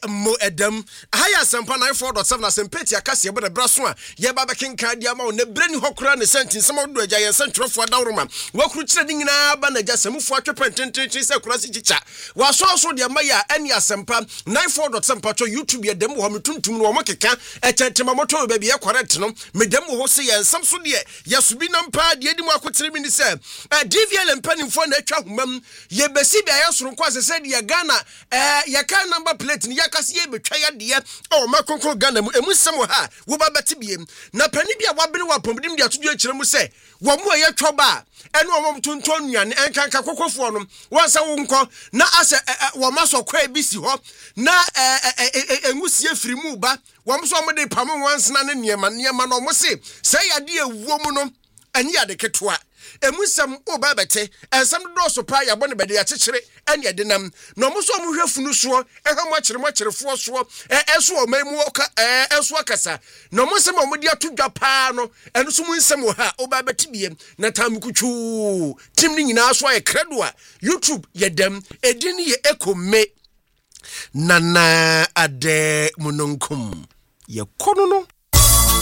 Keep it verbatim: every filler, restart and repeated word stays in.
mo edam haya sempa ninety-four point seven asempeti akase ebe na braso a ye ba bekenka dia ma na breni hokora ne sentence ma do agya ye sentwerefo adawroma wakuru kire ni nyina ba na agya semufo atwepa ntententen se kura si chicha waso so de ma ya eni asempa ninety-four point seven patcho YouTube ye dem ho metuntum no mo keka echentema moto ba bi ye correct no medem ho se ye nsam so de ye subi na mpa de edi mu akotire mi ni se D V L mpanimfo na atwa homam ye besi bia ye soro kwa se se de Ghana eh ye ka number plate ni yakase ye betwa ya de o makonkon Ghana mu emu sem ha wo ba beti biem na pani bia wabere wa pomdim de atodo akire mu se wo mu ye twoba ene wo mom tonton nuane enkanka kokofo no wonsa wo nko na ase wo maso kwa bisi ho na engusie firi mu ba wo mso mo de pam wansena ne niema niema no mo se se ya de ewuo mu no ani ya de ketwa emusam oba bete ensam do so pa ya bone bede ya chechire ene de nam no mo so mo hwefunu so ehwa mo chire mo chirefo so eso o memu ka eso akasa no mo se mo de atodwa pa no eno so mo nsam ha oba bete biem na tamkutwu tim ni nyina so ye credo a YouTube ye dem edin ye ekome nana ade munonkum ye kono no